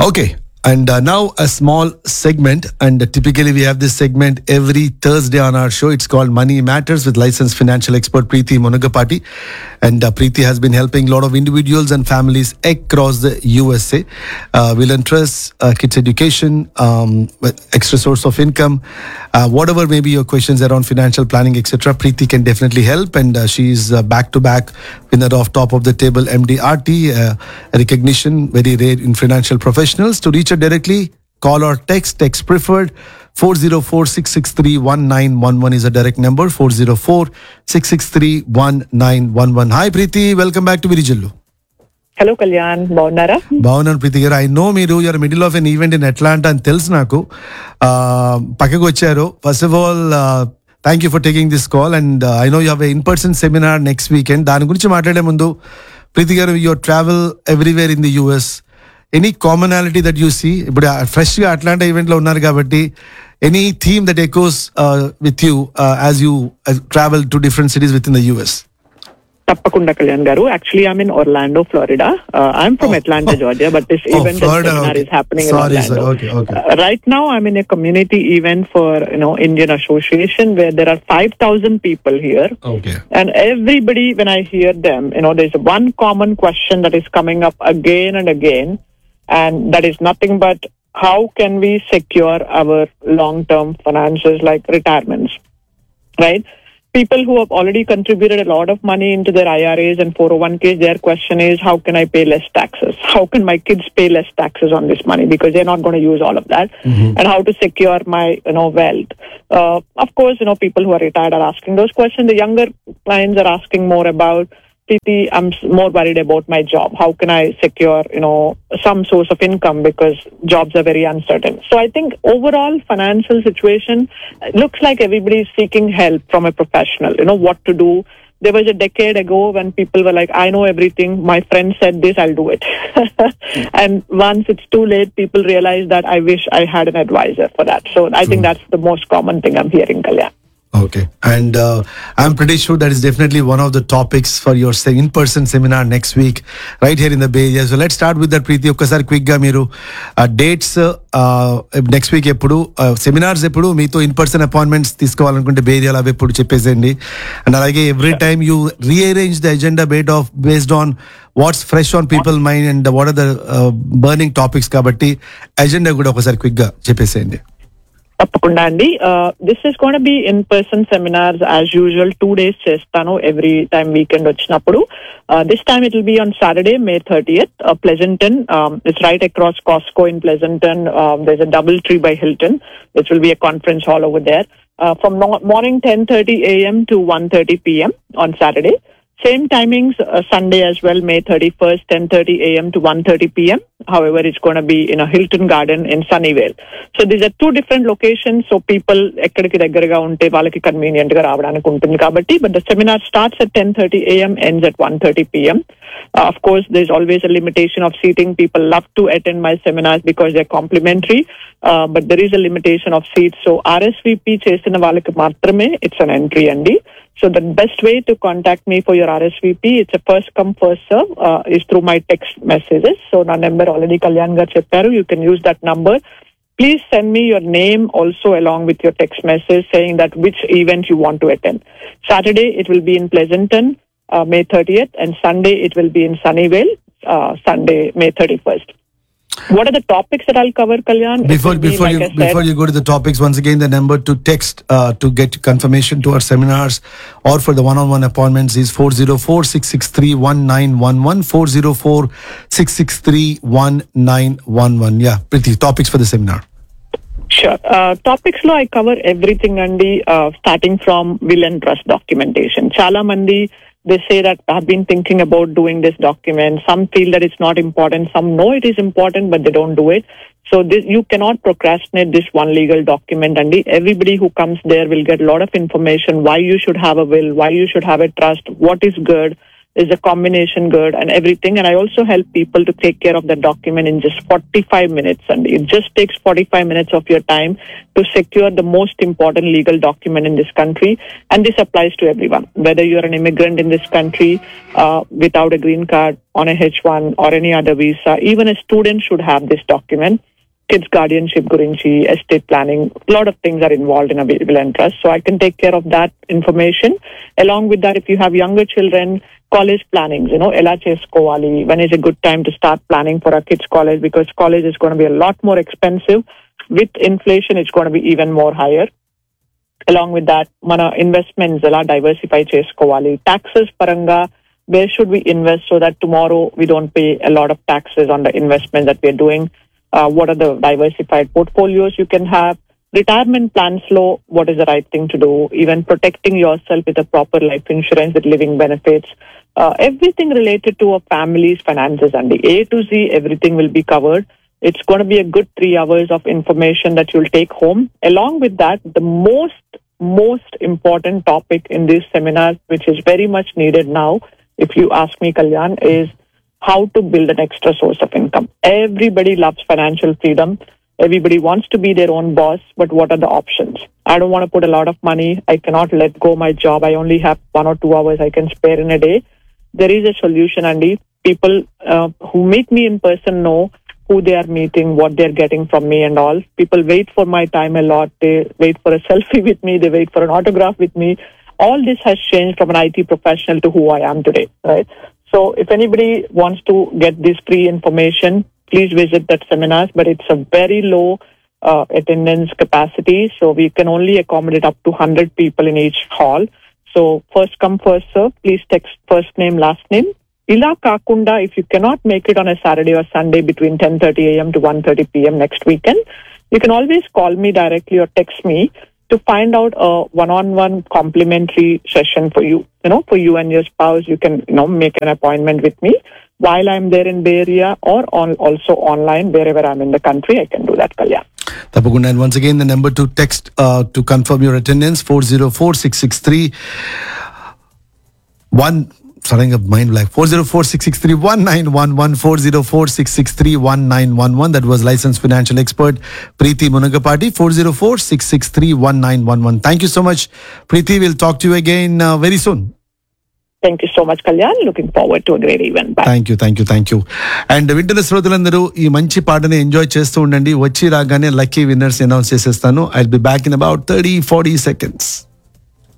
Okay. And now a small segment, and typically we have this segment every Thursday on our show. It's called Money Matters with licensed financial expert Preeti Monagapati. And Preeti has been helping a lot of individuals and families across the USA. Will address kids' education, extra source of income, whatever may be your questions around financial planning, etc. Preeti can definitely help, and she's back-to-back winner of Top of the Table MDRT recognition, very rare in financial professionals. To reach her directly, call or text preferred. 404-663-1911 is a direct number. 404-663-1911. Hi Preeti, welcome back to Virijallu. Hello Kalyan, Baunara. Baunan Preeti garu, I know you're in the middle of an event in Atlanta and tells naku. Pakkaku vacharu. First of all, thank you for taking this call, and I know you have an in-person seminar next weekend. Dani gurinchi maatlaade mundu, Preeti garu, your travel everywhere in the US. Any commonality that you see? But fresh Atlanta event lo unnaru kabatti, any theme that echoes with you as you travel to different cities within the US? Tappakunda Kalyan garu. Actually, I'm in Orlando, Florida. I'm from Atlanta, Georgia, but this event and seminar is happening in Orlando. Sir. Okay. Right now, I'm in a community event for Indian Association where there are 5,000 people here. Okay. And everybody, when I hear them, there's one common question that is coming up again and again, and that is nothing but how can we secure our long-term finances like retirements, right? People who have already contributed a lot of money into their IRAs and 401ks, their question is, how can I pay less taxes? How can my kids pay less taxes on this money? Because they're not going to use all of that. Mm-hmm. And how to secure my, wealth. Of course, people who are retired are asking those questions. The younger clients are asking more about, Preeti, I'm more worried about my job. How can I secure, some source of income because jobs are very uncertain. So I think overall financial situation looks like everybody is seeking help from a professional, what to do. There was a decade ago when people were like, I know everything. My friend said this, I'll do it. And once it's too late, people realize that I wish I had an advisor for that. So I think that's the most common thing I'm hearing, Kalyan. Okay. And I'm pretty sure that is definitely one of the topics for your in-person seminar next week, right here in the Bay Area. So let's start with that, Preeti. Okkasari quick ga meeru dates next week eppudu seminars eppudu meeto in-person appointments తీసుకోవాలనుకుంటే Bay Area lo avi eppudu చెప్పేసేయండి. And alage every time you rearrange the agenda based on what's fresh on people's mind and what are the burning topics kabatti agenda kuda okkasari quick ga చెప్పేసేయండి. తప్పకుండా అండి. This is gonna be in person seminars as usual 2 days చేస్తాను every time weekend వచ్చినప్పుడు. This time it will be on Saturday May 30th, Pleasanton. It's right across Costco in Pleasanton. There's a DoubleTree by Hilton, which will be a conference hall over there from morning 10:30 a.m. to 1:30 p.m. on Saturday. Same timings Sunday as well, May 31st, 10:30 a.m. to 1:30 p.m. However, it's going to be in a Hilton Garden in Sunnyvale. So these are two different locations. So people ekkadiki daggaraga unte vallaki convenient ga raavadaniki untundi kabatti. But the seminar starts at 10:30 a.m. ends at 1:30 p.m. Of course, there's always a limitation of seating. People love to attend my seminars because they're complimentary. But there is a limitation of seats. So RSVP chesina vallaki maatrame it's an entry andi. So the best way to contact me for your RSVP, it's a first come first serve, is through my text messages. So na number already Kalyan garu chepparu, you can use that number. Please send me your name also along with your text message saying that which event you want to attend. Saturday it will be in Pleasanton, May 30th, and Sunday it will be in Sunnyvale, Sunday May 31st. What are the topics that I'll cover, Kalyan? Before you go to the topics, once again, the number to text to get confirmation to our seminars or for the one-on-one appointments is 404-663-1911, 404-663-1911. Yeah, Preeti, topics for the seminar. Sure. Topics lo I cover everything andi, starting from will and trust documentation. Chala mandi they say that I've been thinking about doing this document. Some feel that it's not important. Some know it is important, but they don't do it. So you cannot procrastinate this one legal document. And everybody who comes there will get a lot of information, why you should have a will, why you should have a trust, what is good, is the combination good and everything. And I also help people to take care of the document in just 45 minutes. And it just takes 45 minutes of your time to secure the most important legal document in this country. And this applies to everyone, whether you're an immigrant in this country without a green card, on a H1 or any other visa. Even a student should have this document. Kids guardianship gurinchi, estate planning, a lot of things are involved in a will and trust. So I can take care of that information. Along with that, if you have younger children, college plannings, ela cheskovali, when is a good time to start planning for our kids' college, because college is going to be a lot more expensive. With inflation, it's going to be even more higher. Along with that, mana investments ela diversify cheskovali. Taxes paranga, where should we invest so that tomorrow we don't pay a lot of taxes on the investment that we're doing? What are the diversified portfolios you can have? Retirement plans law, what is the right thing to do? Even protecting yourself with a proper life insurance with living benefits. Everything related to a family's finances and the A to Z, everything will be covered. It's going to be a good 3 hours of information that you'll take home. Along with that, the most important topic in this seminar, which is very much needed now, if you ask me, Kalyan, is how to build an extra source of income. Everybody loves financial freedom. Everybody wants to be their own boss, but what are the options? I don't want to put a lot of money. I cannot let go my job. I only have 1 or 2 hours I can spare in a day. There is a solution, Andy. People who meet me in person know who they are meeting, what they're getting from me and all. People wait for my time a lot. They wait for a selfie with me. They wait for an autograph with me. All this has changed from an IT professional to who I am today, right? So if anybody wants to get this free information, please visit that seminars, but it's a very low attendance capacity. So we can only accommodate up to 100 people in each hall. So first come, first serve. Please text first name, last name. Ila Kakunda, if you cannot make it on a Saturday or Sunday between 10:30 a.m. to 1:30 p.m. next weekend, you can always call me directly or text me to find out a one-on-one complimentary session for you. For you and your spouse, you can, make an appointment with me while I'm there in Bay Area or also online, wherever I'm in the country, I can do that, Kalyan. Tapagunda, and once again, the number to text to confirm your attendance, 404-663-1. Starting up mind blank. 404-663-1911. 404-663-1911. That was licensed financial expert Preeti Munagapati. 404-663-1911. Thank you so much, Preeti. We'll talk to you again very soon. Thank you so much, Kalyan. Looking forward to a great event. Bye. Thank you. And వింటున్న శ్రోతలందరూ ఈ మంచి పాటని enjoy చేస్తూ ఉండండి. వచ్చి రాగానే lucky winners announce చేసేస్తాను. I'll be back in about 30-40 seconds.